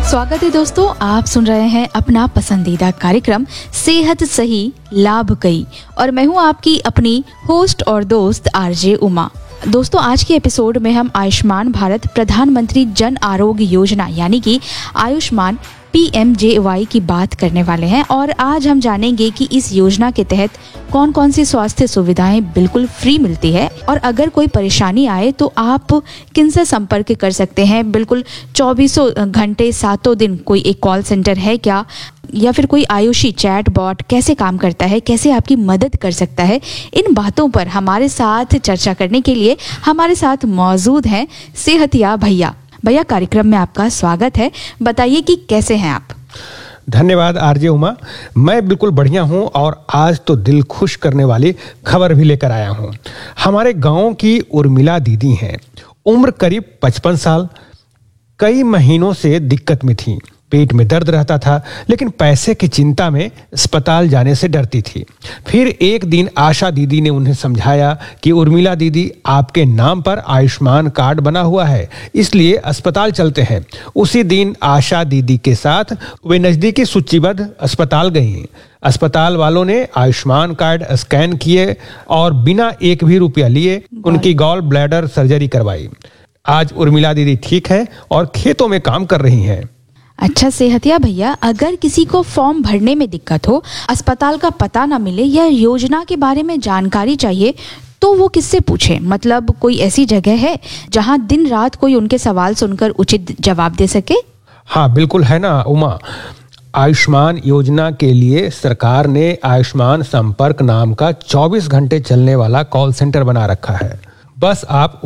स्वागत है दोस्तों, आप सुन रहे हैं अपना पसंदीदा कार्यक्रम सेहत सही लाभ कई और मैं हूं आपकी अपनी होस्ट और दोस्त आरजे उमा। दोस्तों, आज के एपिसोड में हम आयुष्मान भारत प्रधानमंत्री जन आरोग्य योजना यानी कि आयुष्मान PMJY की बात करने वाले हैं और आज हम जानेंगे कि इस योजना के तहत कौन कौन सी स्वास्थ्य सुविधाएं बिल्कुल फ्री मिलती है और अगर कोई परेशानी आए तो आप किनसे संपर्क कर सकते हैं। बिल्कुल 24 घंटे 7 दिन कोई एक कॉल सेंटर है क्या, या फिर कोई आयुषी चैट बॉट कैसे काम करता है, कैसे आपकी मदद कर सकता है। इन बातों पर हमारे साथ चर्चा करने के लिए हमारे साथ मौजूद हैं सेहतिया भैया। भैया, कार्यक्रम में आपका स्वागत है। बताइए कि कैसे हैं आप। धन्यवाद आरजे उमा, मैं बिल्कुल बढ़िया हूं और आज तो दिल खुश करने वाली खबर भी लेकर आया हूं। हमारे गांव की उर्मिला दीदी हैं, उम्र करीब 55 साल। कई महीनों से दिक्कत में थी, पेट में दर्द रहता था, लेकिन पैसे की चिंता में अस्पताल जाने से डरती थी। फिर एक दिन आशा दीदी ने उन्हें समझाया कि उर्मिला दीदी, आपके नाम पर आयुष्मान कार्ड बना हुआ है, इसलिए अस्पताल चलते हैं। उसी दिन आशा दीदी के साथ वे नजदीकी सूचीबद्ध अस्पताल गईं। अस्पताल वालों ने आयुष्मान कार्ड स्कैन किए और बिना एक भी रुपया लिए उनकी गॉल ब्लैडर सर्जरी करवाई। आज उर्मिला दीदी ठीक है और खेतों में काम कर रही हैं। अच्छा सेहतिया भैया, अगर किसी को फॉर्म भरने में दिक्कत हो, अस्पताल का पता ना मिले या योजना के बारे में जानकारी चाहिए तो वो किससे पूछे? मतलब कोई ऐसी जगह है जहां दिन रात कोई उनके सवाल सुनकर उचित जवाब दे सके? हाँ बिल्कुल है ना उमा। आयुष्मान योजना के लिए सरकार ने आयुष्मान संपर्क नाम का 24 घंटे चलने वाला कॉल सेंटर बना रखा है। बस आप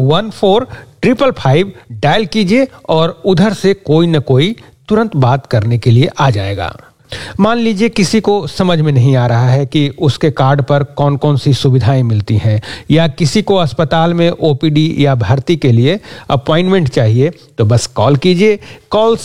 1455 डायल कीजिए और उधर से कोई न कोई तुरंत बात करने के लिए आ जाएगा। मान लीजिए किसी को समझ में नहीं आ रहा है कि उसके कार्ड पर कौन कौन सी सुविधाएं मिलती हैं, या किसी को अस्पताल में OPD या भर्ती के लिए अपॉइंटमेंट चाहिए, तो बस कॉल कीजिए। कॉल